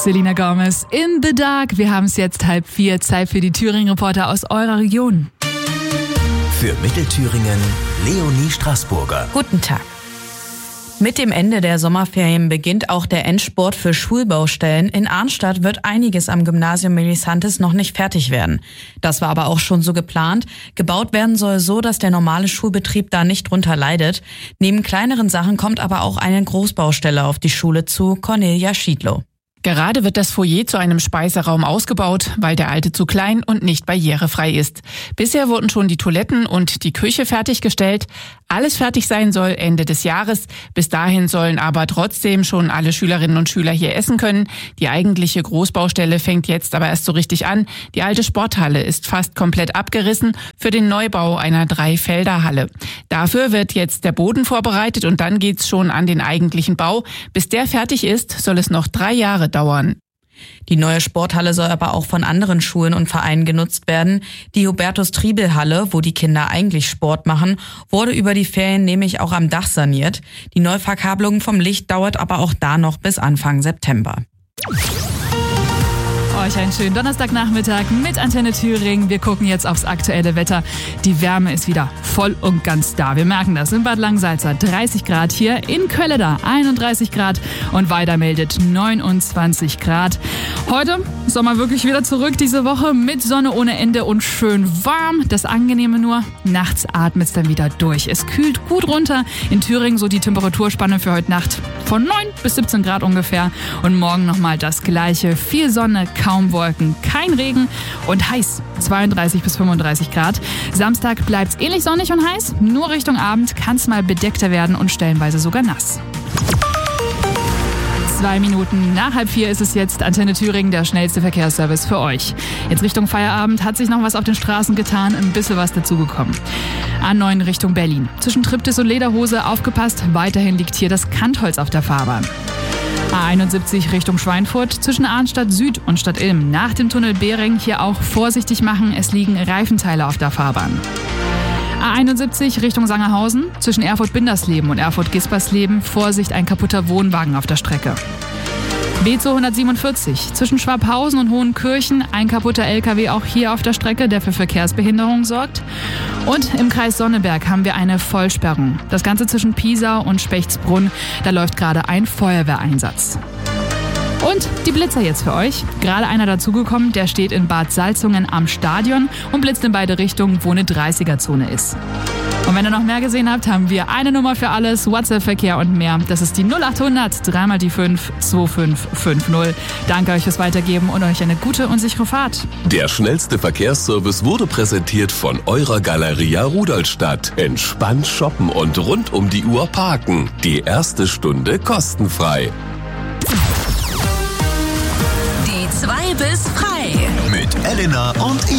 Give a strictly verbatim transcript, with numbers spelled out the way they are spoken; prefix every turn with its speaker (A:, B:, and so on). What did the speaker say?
A: Selena Gomez, In the Dark. Wir haben es jetzt halb vier. Zeit für die Thüringen-Reporter aus eurer Region.
B: Für Mittelthüringen, Leonie Straßburger.
C: Guten Tag. Mit dem Ende der Sommerferien beginnt auch der Endspurt für Schulbaustellen. In Arnstadt wird einiges am Gymnasium Milisantes noch nicht fertig werden. Das war aber auch schon so geplant. Gebaut werden soll so, dass der normale Schulbetrieb da nicht drunter leidet. Neben kleineren Sachen kommt aber auch eine Großbaustelle auf die Schule zu. Cornelia Schiedlow.
D: Gerade wird das Foyer zu einem Speiseraum ausgebaut, weil der alte zu klein und nicht barrierefrei ist. Bisher wurden schon die Toiletten und die Küche fertiggestellt. Alles fertig sein soll Ende des Jahres. Bis dahin sollen aber trotzdem schon alle Schülerinnen und Schüler hier essen können. Die eigentliche Großbaustelle fängt jetzt aber erst so richtig an. Die alte Sporthalle ist fast komplett abgerissen für den Neubau einer Dreifelderhalle. Dafür wird jetzt der Boden vorbereitet und dann geht's schon an den eigentlichen Bau. Bis der fertig ist, soll es noch drei Jahre dauern.
C: Die neue Sporthalle soll aber auch von anderen Schulen und Vereinen genutzt werden. Die Hubertus-Triebel-Halle, wo die Kinder eigentlich Sport machen, wurde über die Ferien nämlich auch am Dach saniert. Die Neuverkabelung vom Licht dauert aber auch da noch bis Anfang September.
A: Euch einen schönen Donnerstagnachmittag mit Antenne Thüringen. Wir gucken jetzt aufs aktuelle Wetter. Die Wärme ist wieder voll und ganz da. Wir merken das in Bad Langsalza dreißig Grad, hier in Kölleda einunddreißig Grad und Weida meldet neunundzwanzig Grad. Heute Sommer wirklich wieder zurück diese Woche mit Sonne ohne Ende und schön warm. Das Angenehme nur, nachts atmet es dann wieder durch. Es kühlt gut runter. In Thüringen so die Temperaturspanne für heute Nacht von neun bis siebzehn Grad ungefähr und morgen nochmal das Gleiche. Viel Sonne, kaum Wolken, kein Regen und heiß, zweiunddreißig bis fünfunddreißig Grad. Samstag bleibt es ähnlich sonnig und heiß, nur Richtung Abend kann es mal bedeckter werden und stellenweise sogar nass. Zwei Minuten nach halb vier ist es jetzt. Antenne Thüringen, der schnellste Verkehrsservice für euch. Jetzt Richtung Feierabend hat sich noch was auf den Straßen getan, ein bisschen was dazugekommen. A neun Richtung Berlin. Zwischen Triptis und Lederhose aufgepasst, weiterhin liegt hier das Kantholz auf der Fahrbahn. A einundsiebzig Richtung Schweinfurt, zwischen Arnstadt Süd und Stadt Ilm. Nach dem Tunnel Behring hier auch vorsichtig machen, es liegen Reifenteile auf der Fahrbahn. A einundsiebzig Richtung Sangerhausen, zwischen Erfurt-Bindersleben und Erfurt-Gispersleben, Vorsicht, ein kaputter Wohnwagen auf der Strecke. B zweihundertsiebenundvierzig, zwischen Schwabhausen und Hohenkirchen, ein kaputter L K W auch hier auf der Strecke, der für Verkehrsbehinderung sorgt. Und im Kreis Sonneberg haben wir eine Vollsperrung. Das Ganze zwischen Piesau und Spechtsbrunn, da läuft gerade ein Feuerwehreinsatz. Und die Blitzer jetzt für euch. Gerade einer dazugekommen, der steht in Bad Salzungen am Stadion und blitzt in beide Richtungen, wo eine dreißiger-Zone ist. Und wenn ihr noch mehr gesehen habt, haben wir eine Nummer für alles, WhatsApp-Verkehr und mehr. Das ist die null achthundert, dreimal die fünf, zwei fünf fünf null. Danke euch fürs Weitergeben und euch eine gute und sichere Fahrt.
E: Der schnellste Verkehrsservice wurde präsentiert von eurer Galeria Rudolstadt. Entspannt shoppen und rund um die Uhr parken. Die erste Stunde kostenfrei.
F: Die zwei bis frei.
B: Mit Elena und